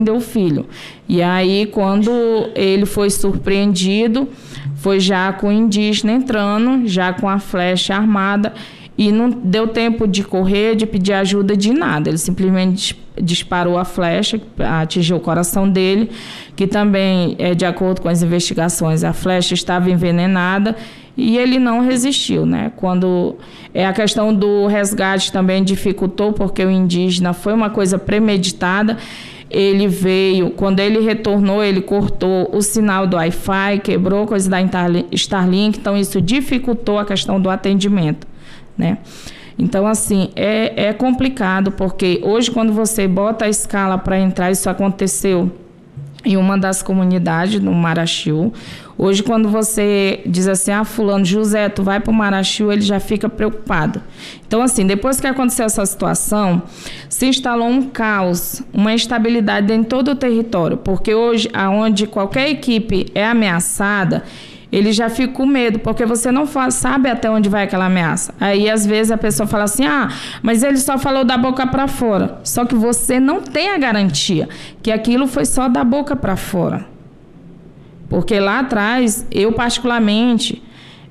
o filho. E aí, quando ele foi surpreendido, foi já com o indígena entrando, já com a flecha armada, e não deu tempo de correr, de pedir ajuda, de nada. Ele simplesmente disparou a flecha, atingiu o coração dele, que também, de acordo com as investigações, a flecha estava envenenada, e ele não resistiu, né? Quando a questão do resgate também dificultou, porque o indígena foi uma coisa premeditada. Ele veio, quando ele retornou, ele cortou o sinal do Wi-Fi, quebrou coisa da Starlink, então isso dificultou a questão do atendimento, né? Então, assim, é complicado, porque hoje, quando você bota a escala para entrar, isso aconteceu em uma das comunidades, no Maraxiú. Hoje, quando você diz assim, fulano, José, tu vai para o Maraxiú, ele já fica preocupado. Então, assim, depois que aconteceu essa situação, se instalou um caos, uma instabilidade em todo o território, porque hoje, aonde qualquer equipe é ameaçada, ele já fica com medo, porque você não sabe até onde vai aquela ameaça. Aí, às vezes, a pessoa fala assim, mas ele só falou da boca para fora. Só que você não tem a garantia que aquilo foi só da boca para fora. Porque lá atrás, eu particularmente,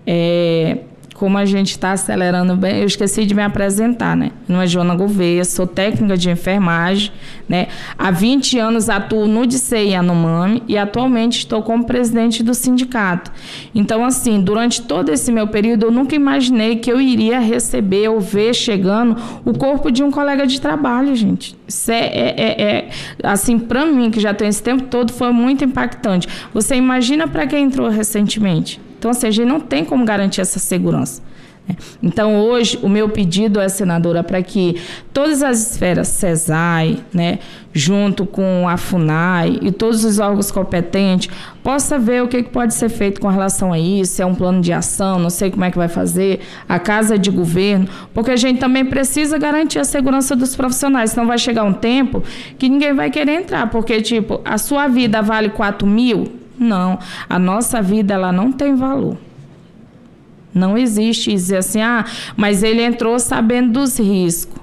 como a gente está acelerando bem, eu esqueci de me apresentar, né? Meu nome é Joana Gouveia, sou técnica de enfermagem, né? Há 20 anos atuo no DCEI Yanomami e atualmente estou como presidente do sindicato. Então, assim, durante todo esse meu período, eu nunca imaginei que eu iria receber ou ver chegando o corpo de um colega de trabalho, gente. Isso assim, para mim, que já tenho esse tempo todo, foi muito impactante. Você imagina para quem entrou recentemente? Então, assim, a gente não tem como garantir essa segurança. Então, hoje, o meu pedido é, senadora, para que todas as esferas, CESAI, né, junto com a FUNAI e todos os órgãos competentes, possa ver o que pode ser feito com relação a isso, se é um plano de ação, não sei como é que vai fazer, a Casa de Governo, porque a gente também precisa garantir a segurança dos profissionais, senão vai chegar um tempo que ninguém vai querer entrar, porque, tipo, a sua vida vale 4 mil? Não, a nossa vida, ela não tem valor. Não existe dizer assim, mas ele entrou sabendo dos riscos.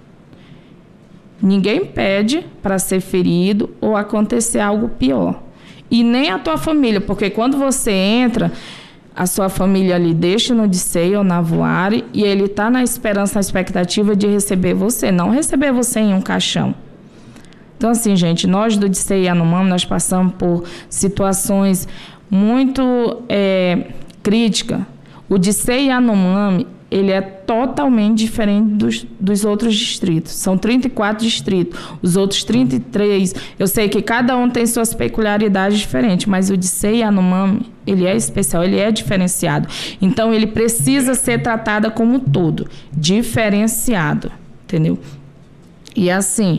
Ninguém pede para ser ferido ou acontecer algo pior. E nem a tua família, porque quando você entra, a sua família lhe deixa no DCEI ou na Voare e ele está na esperança, na expectativa de receber você, não receber você em um caixão. Então, assim, gente, nós do DCEI Yanomami, nós passamos por situações muito críticas. O DCEI Yanomami, ele é totalmente diferente dos outros distritos. São 34 distritos. Os outros 33, eu sei que cada um tem suas peculiaridades diferentes, mas o DCEI Yanomami, ele é especial, ele é diferenciado. Então, ele precisa ser tratado como todo, diferenciado, entendeu? E assim,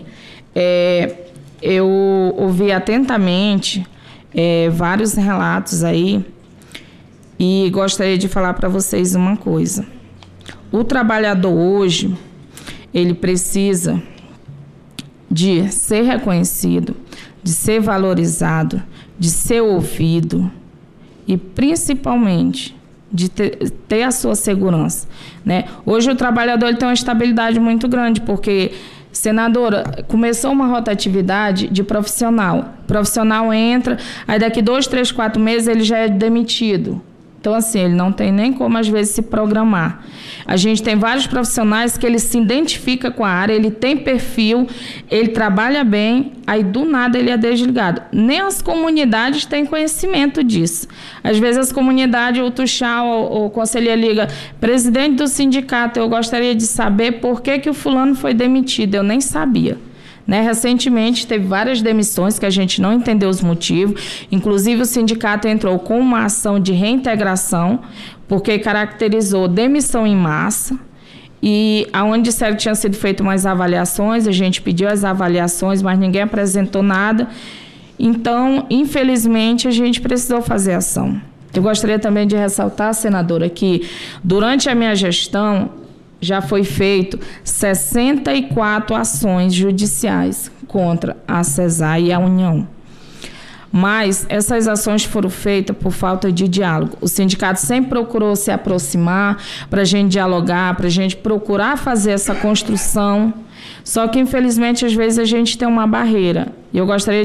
eu ouvi atentamente vários relatos aí e gostaria de falar para vocês uma coisa. O trabalhador hoje, ele precisa de ser reconhecido, de ser valorizado, de ser ouvido e, principalmente, de ter a sua segurança, né? Hoje o trabalhador ele tem uma estabilidade muito grande, porque, senadora, começou uma rotatividade de profissional. O profissional entra, aí daqui 2, 3, 4 meses ele já é demitido. Então, assim, ele não tem nem como, às vezes, se programar. A gente tem vários profissionais que ele se identifica com a área, ele tem perfil, ele trabalha bem, aí do nada ele é desligado. Nem as comunidades têm conhecimento disso. Às vezes as comunidades, o Tuxá, o conselheiro liga, presidente do sindicato, eu gostaria de saber por que o fulano foi demitido. Eu nem sabia. Né? Recentemente, teve várias demissões que a gente não entendeu os motivos. Inclusive, o sindicato entrou com uma ação de reintegração, porque caracterizou demissão em massa. E aonde disseram que tinham sido feitas umas avaliações, a gente pediu as avaliações, mas ninguém apresentou nada. Então, infelizmente, a gente precisou fazer ação. Eu gostaria também de ressaltar, senadora, que durante a minha gestão, já foi feito 64 ações judiciais contra a CESAI e a União. Mas essas ações foram feitas por falta de diálogo. O sindicato sempre procurou se aproximar para a gente dialogar, para a gente procurar fazer essa construção. Só que, infelizmente, às vezes a gente tem uma barreira. Eu gostaria